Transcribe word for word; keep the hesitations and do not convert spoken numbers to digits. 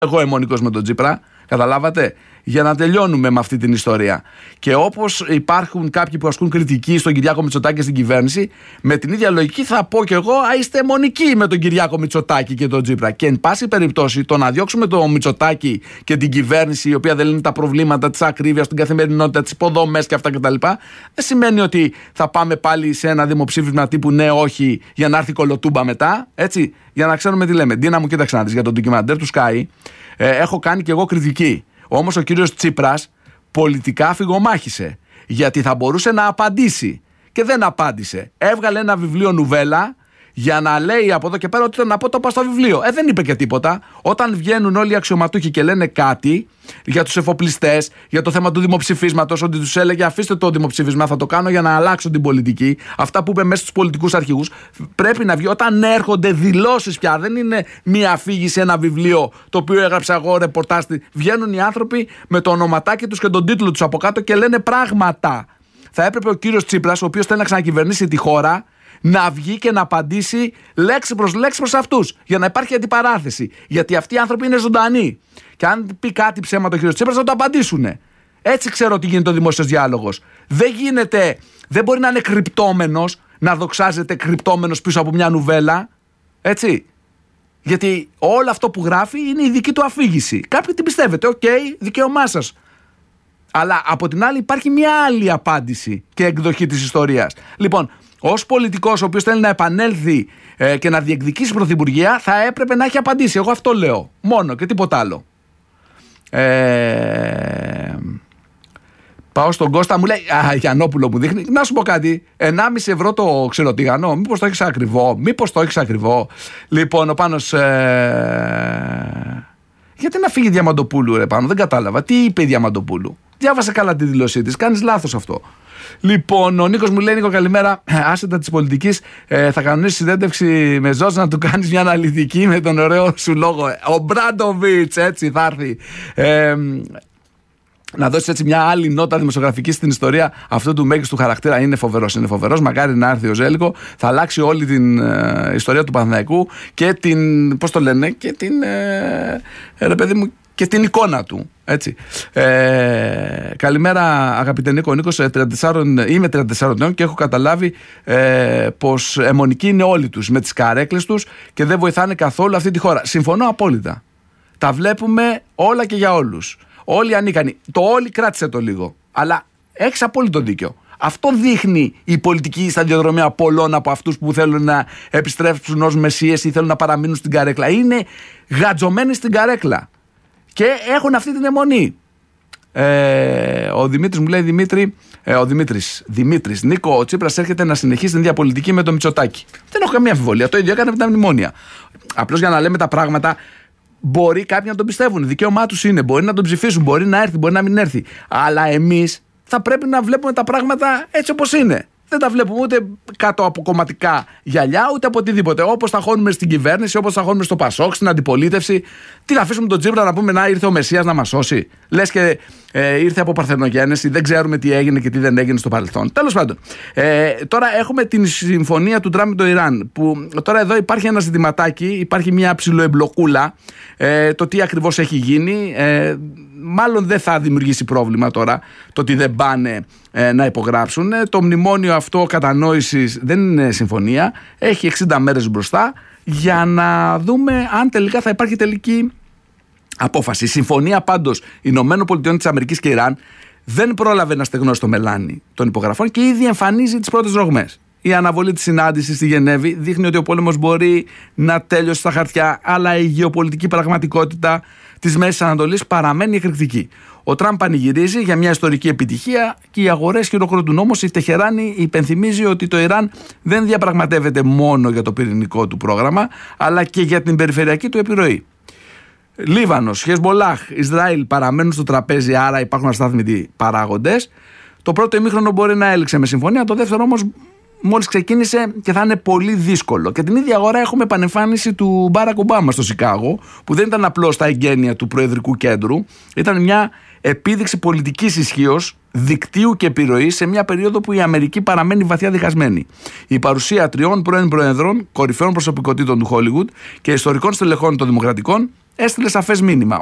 εγώ αιμονικός με τον Τσίπρα. Καταλάβατε, για να τελειώνουμε με αυτή την ιστορία. Και όπως υπάρχουν κάποιοι που ασκούν κριτική στον Κυριάκο Μητσοτάκη και στην κυβέρνηση, με την ίδια λογική θα πω κι εγώ, α, είστε αιμονικοί με τον Κυριάκο Μητσοτάκη και τον Τσίπρα. Και εν πάση περιπτώσει, το να διώξουμε τον Μητσοτάκη και την κυβέρνηση, η οποία δεν λύνει τα προβλήματα της ακρίβειας, την καθημερινότητα, τις υποδομές και αυτά κτλ., δεν σημαίνει ότι θα πάμε πάλι σε ένα δημοψήφισμα τύπου ναι, όχι, για να έρθει κολοτούμπα μετά. Έτσι, για να ξέρουμε τι λέμε. Ντίνα μου, κοίταξε να δεις, για το ντοκιμαντέρ του Sky. Ε, έχω κάνει κι εγώ κριτική. Όμως ο κύριος Τσίπρας πολιτικά φυγομάχησε. Γιατί θα μπορούσε να απαντήσει. Και δεν απάντησε. Έβγαλε ένα βιβλίο νουβέλα για να λέει από εδώ και πέρα ότι το να πω το πάω στο βιβλίο. Ε, δεν είπε και τίποτα. Όταν βγαίνουν όλοι οι αξιωματούχοι και λένε κάτι για τους εφοπλιστές, για το θέμα του δημοψηφίσματος, ότι τους έλεγε αφήστε το δημοψήφισμα, θα το κάνω για να αλλάξω την πολιτική. Αυτά που είπε μέσα στους πολιτικούς αρχηγούς, πρέπει να βγει. Όταν έρχονται δηλώσεις πια, δεν είναι μία αφήγηση, ένα βιβλίο το οποίο έγραψα εγώ ρεπορτάζ. Βγαίνουν οι άνθρωποι με το ονοματάκι τους και τον τίτλο τους από κάτω και λένε πράγματα. Θα έπρεπε ο κύριος Τσίπρας, ο οποίος θέλει να ξανακυβερνήσει τη χώρα, να βγει και να απαντήσει λέξη προς λέξη προς αυτούς, για να υπάρχει αντιπαράθεση. Γιατί αυτοί οι άνθρωποι είναι ζωντανοί. Και αν πει κάτι ψέματα ο κύριος Τσίπρας, θα το απαντήσουν. Έτσι ξέρω ότι γίνεται ο δημόσιος διάλογος. Δεν γίνεται, δεν μπορεί να είναι κρυπτόμενος, να δοξάζεται κρυπτόμενος πίσω από μια νουβέλα. Έτσι. Γιατί όλο αυτό που γράφει είναι η δική του αφήγηση. Κάποιοι την πιστεύετε, οκ, okay, δικαίωμά σας. Αλλά από την άλλη υπάρχει μια άλλη απάντηση και εκδοχή της ιστορίας. Λοιπόν, ως πολιτικός ο οποίος θέλει να επανέλθει ε, και να διεκδικήσει πρωθυπουργία, θα έπρεπε να έχει απαντήσει. Εγώ αυτό λέω. Μόνο και τίποτα άλλο. Ε, πάω στον Κώστα, μου λέει, α, Γιαννόπουλο μου δείχνει. Να σου πω κάτι. ενάμιση ευρώ το ξηροτηγανό. Μήπως το έχεις ακριβό. Μήπως το έχεις ακριβό. Λοιπόν, ο Πάνος. Ε, γιατί να φύγει η Διαμαντοπούλου, ρε Πάνο, δεν κατάλαβα. Τι είπε η Διαμαντοπούλου? Διάβασε καλά τη δήλωσή της. Κάνεις λάθος αυτό. Λοιπόν, ο Νίκος μου λέει, Νίκο, καλημέρα. Άσετα της πολιτικής, ε, θα κανονίσεις συνέντευξη με Ζόρτζ να του κάνεις μια αναλυτική με τον ωραίο σου λόγο. Ο Μπράντοβιτς, έτσι θα έρθει. Ε, να δώσεις έτσι μια άλλη νότα δημοσιογραφική στην ιστορία αυτού του μέγιστου χαρακτήρα. Είναι φοβερός, είναι φοβερός. Μακάρι να έρθει ο Ζέλικο. Θα αλλάξει όλη την ε, ιστορία του Παναθηναϊκού και την, πώς το λένε, και την, ε, ρε παιδί μου, και την εικόνα του. Έτσι. Ε, καλημέρα, αγαπητέ Νίκο. Ο Νίκος, τριάντα τέσσερα, είμαι τριάντα τέσσερα ετών και έχω καταλάβει ε, πως αιμονικοί είναι όλοι τους με τις καρέκλες τους και δεν βοηθάνε καθόλου αυτή τη χώρα. Συμφωνώ απόλυτα. Τα βλέπουμε όλα και για όλους. Όλοι ανίκανοι. Το όλοι κράτησε το λίγο. Αλλά έχεις απόλυτο δίκιο. Αυτό δείχνει η πολιτική σταδιοδρομία πολλών από αυτούς που θέλουν να επιστρέψουν ως μεσίες ή θέλουν να παραμείνουν στην καρέκλα. Είναι γατζωμένοι στην καρέκλα. Και έχουν αυτή την αιμονή. Ε, ο Δημήτρης μου λέει, Δημήτρη, ε, ο Δημήτρης, Δημήτρης, Νίκο, ο Τσίπρας έρχεται να συνεχίσει την διαπολιτική με το Μητσοτάκη. Δεν έχω καμία αμφιβολία. Το ίδιο έκανε με τα μνημόνια. Απλώς για να λέμε τα πράγματα, μπορεί κάποιοι να τον πιστεύουν. Δικαίωμά τους είναι. Μπορεί να τον ψηφίσουν, μπορεί να έρθει, μπορεί να μην έρθει. Αλλά εμείς θα πρέπει να βλέπουμε τα πράγματα έτσι όπως είναι. Δεν τα βλέπουμε ούτε κάτω από κομματικά γυαλιά, ούτε από οτιδήποτε. Όπως τα χώνουμε στην κυβέρνηση, όπως τα χώνουμε στο Πασόκ, στην αντιπολίτευση. Τι θα αφήσουμε τον Τσίπρα να πούμε, να ήρθε ο Μεσσίας να μας σώσει? Λες και ε, ήρθε από παρθενογέννηση, δεν ξέρουμε τι έγινε και τι δεν έγινε στο παρελθόν. Τέλος πάντων. Ε, τώρα έχουμε την συμφωνία του Τραμπ με το Ιράν. Που τώρα εδώ υπάρχει ένα ζητηματάκι, υπάρχει μια ψιλοεμπλοκούλα. Ε, το τι ακριβώς έχει γίνει. Ε, μάλλον δεν θα δημιουργήσει πρόβλημα τώρα το ότι δεν πάνε ε, να υπογράψουν. Το μνημόνιο αυτό κατανόησης δεν είναι συμφωνία. Έχει εξήντα μέρες μπροστά για να δούμε αν τελικά θα υπάρχει τελική απόφαση. Η συμφωνία πάντως Ηνωμένων Πολιτειών της Αμερικής και Ιράν δεν πρόλαβε να στεγνώσει το μελάνι των υπογραφών και ήδη εμφανίζει τις πρώτες ρογμές. Η αναβολή της συνάντησης στη Γενέβη δείχνει ότι ο πόλεμος μπορεί να τέλειωσε στα χαρτιά, αλλά η γεωπολιτική πραγματικότητα της Μέσης Ανατολής παραμένει εκρηκτική. Ο Τραμπ πανηγυρίζει για μια ιστορική επιτυχία και οι αγορές χειροκροτούν. Όμως η Τεχεράνη υπενθυμίζει ότι το Ιράν δεν διαπραγματεύεται μόνο για το πυρηνικό του πρόγραμμα, αλλά και για την περιφερειακή του επιρροή. Λίβανος, Χεσμολάχ, Ισραήλ παραμένουν στο τραπέζι, άρα υπάρχουν αστάθμιτοι παράγοντες. Το πρώτο ημίχρονο μπορεί να έληξε με συμφωνία, το δεύτερο όμως μόλις ξεκίνησε και θα είναι πολύ δύσκολο. Και την ίδια ώρα έχουμε επανεμφάνιση του Μπάρακ Ομπάμα στο Σικάγο, που δεν ήταν απλώς τα εγγένεια του Προεδρικού Κέντρου, ήταν μια επίδειξη πολιτικής ισχύως, δικτύου και επιρροής σε μια περίοδο που η Αμερική παραμένει βαθιά διχασμένη. Η παρουσία τριών πρώην προεδρών, κορυφαίων προσωπικότητων του Χόλιγουντ και ιστορικών στελεχών των Δημοκρατικών έστειλε σαφές μήνυμα